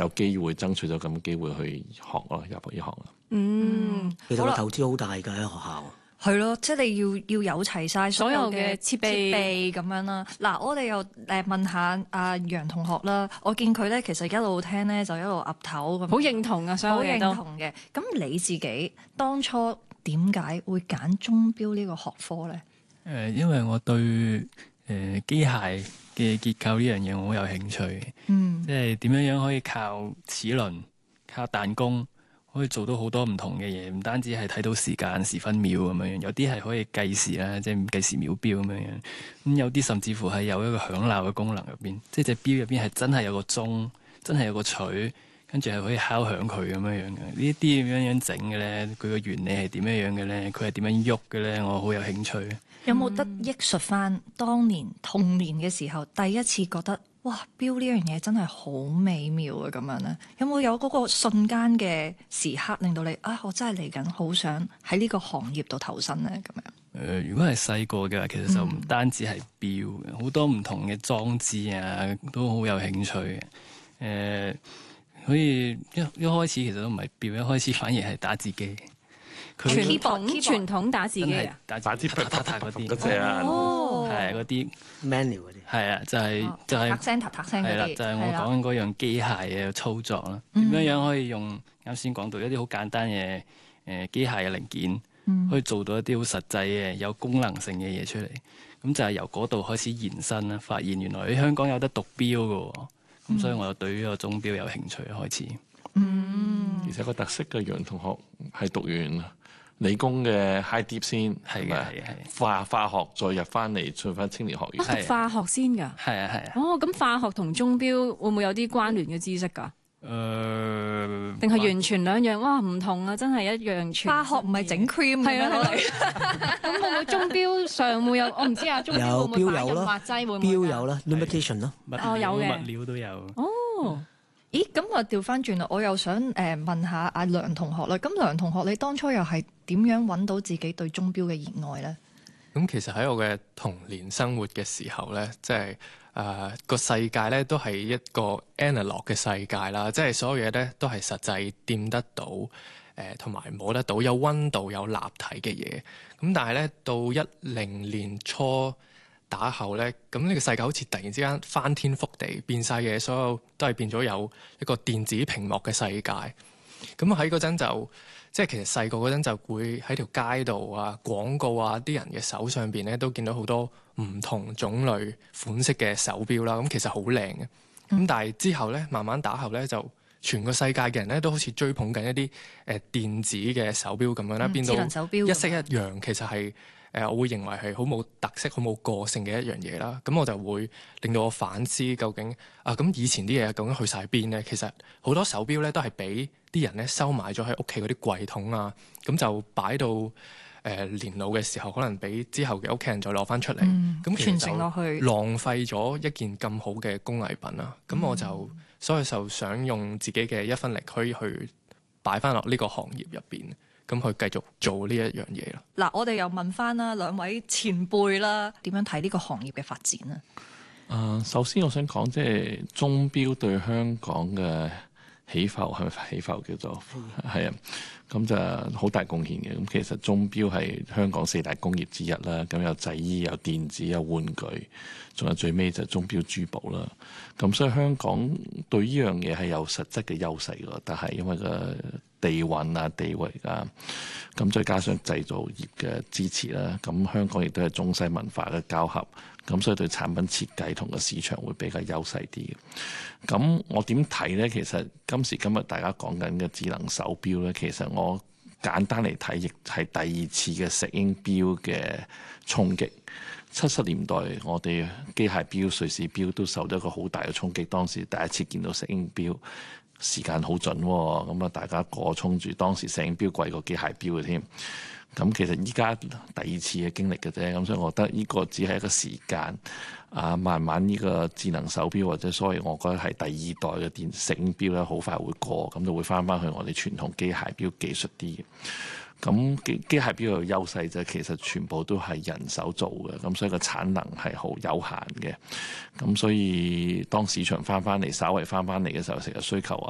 有機會爭取咗咁嘅機會去學咯，入呢行啦。 其實個投資好大㗎喺學校。 係咯，即係你要有齊晒所有嘅設備咁樣啦。嗱，我哋又問下阿楊同學啦。我見佢咧其實一路聽咧就一路岌頭咁， 好認同啊，所有嘢都好認同嘅。咁你自己當初點解會揀鐘錶呢個學科咧？ 因為我對機械嘅結構呢樣嘢我好有興趣。即係點樣可以靠齒輪、靠彈弓，可以做到好多唔同嘅嘢，唔單止係睇到時間時分秒咁樣，有啲係可以計時啦，即係計時秒錶咁樣。咁有啲甚至乎係有一個響鬧嘅功能入邊，即係隻錶入邊係真係有個鐘，真係有個錘，跟住係可以敲響佢咁樣嘅。呢啲點樣整嘅咧？佢個原理係點樣嘅咧？佢係點樣喐嘅咧？我好有興趣。 有冇得憶述翻當年童年嘅時候，第一次覺得哇，錶呢樣嘢真係好美妙啊咁樣咧？有冇嗰個瞬間嘅時刻令到你我真係嚟緊好想喺呢個行業度投身咧咁樣？ 如果係細個嘅話，其實就唔單止係錶，好多唔同嘅裝置啊，都好有興趣嘅。可以一開始其實都唔係錶，一開始反而係打字機。 傳統打字機啊， 打字啪啪啪嗰啲嗰隻啊， 係嗰啲 manual 嗰啲， 係啊，就係拍聲嗰係啦， 啲， 就係我講緊嗰樣機械嘅操作啦。點樣可以用啱先講到一啲好簡單嘅機械嘅零件，可以做到一啲好實際嘅有功能性嘅嘢出嚟。咁就係由嗰度開始延伸啦，發現原來喺香港有得讀錶㗎喎。咁所以我就對呢個鐘錶有興趣開始。 而且個特色嘅楊同學係讀完理工嘅 high deep 先，係咪？化學再入翻嚟，做翻青年學院。 讀化學先㗎？ 係啊。 咁化學同鐘錶會唔會有啲關聯嘅知識㗎？定係完全兩樣？哇，唔同啊！真係一樣。 化學唔係整 cream 嘅咩？ 咁會唔會鐘錶上會有？我唔知啊，鐘錶會唔會擺潤滑劑？會唔會？ 錶有啦 ，limitation 咯。 有嘅物料都有。 咦，咁我調翻轉啦，我又想問下阿梁同學啦。咁梁同學，你當初又係點樣揾到自己對鐘錶嘅熱愛咧？ 咁其實喺我嘅童年生活嘅時候咧，即係個世界咧都係一個 analog 嘅世界啦，即係所有嘢咧都係實際掂得到，同埋摸得到，有溫度有立體嘅嘢。咁但係咧到2010年初打後咧，咁呢個世界好似突然之間翻天覆地，變晒嘢，所有都係變咗有一個電子屏幕嘅世界。咁喺嗰陣就即係其實細個嗰陣就會喺條街度啊，廣告啊，啲人嘅手上邊咧都見到好多唔同種類款式嘅手錶啦。咁其實好靚嘅。咁但係之後咧慢慢打後咧，就全個世界嘅人咧都好似追捧緊一啲電子嘅手錶咁樣啦，變到一式一樣。其實係我會認為係好冇特色、好冇個性嘅一樣嘢啦。咁我就會令到我反思究竟咁以前啲嘢究竟去晒邊咧？其實好多手錶咧都係俾啲人咧收埋咗喺屋企嗰啲櫃桶啊，咁就擺到年老嘅時候，可能俾之後嘅屋企人再攞翻出嚟，咁傳承落去， 浪費咗一件咁好嘅工藝品啦。咁我就所以就想用自己嘅一分力，可以去擺翻落呢個行業入邊。咁去繼續做呢一樣嘢啦。 嗱，我哋又問翻啦，兩位前輩啦，點樣睇呢個行業嘅發展啊？ 首先我想講，即係鐘錶對香港嘅起浮係咪起浮叫做係啊？咁就好大貢獻嘅。咁其實鐘錶係香港4大工業之一啦。咁有製衣、有電子、有玩具，仲有最尾就鐘錶珠寶啦。咁所以香港對呢樣嘢係有實質嘅優勢㗎。但係因為個地運啊、地位啊，咁再加上製造業嘅支持啦，咁香港亦都係中西文化嘅交合，咁所以對產品設計同個市場會比較優勢啲嘅。咁我點睇呢？其實今時今日大家講緊嘅智能手錶呢，其實我簡單嚟睇，亦係第二次嘅石英錶嘅衝擊。70年代我哋機械錶、瑞士錶都受到一個好大嘅衝擊，當時第一次見到石英錶。時間好準喎，咁啊大家過衝住，當時石英錶貴過機械錶嘅添。咁其實依家第二次嘅經歷嘅啫，咁所以我覺得呢個只係一個時間慢慢呢個智能手錶或者所謂我覺得係第二代嘅石英錶咧，好快會過，咁就會翻去我哋傳統機械錶技術啲嘅。咁機械錶有優勢就其實全部都係人手做嘅，咁所以個產能係好有限嘅。咁所以當市場翻嚟，稍微翻嚟嘅時候，成日需求